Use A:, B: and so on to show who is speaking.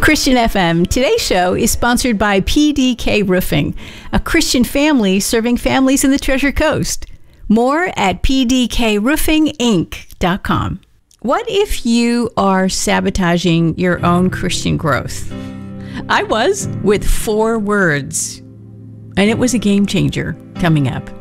A: Christian FM. Today's show is sponsored by PDK Roofing, a Christian family serving families in the Treasure Coast. More at pdkroofinginc.com. What if you are sabotaging your own Christian growth? I was, with 4 words. And it was a game changer coming up.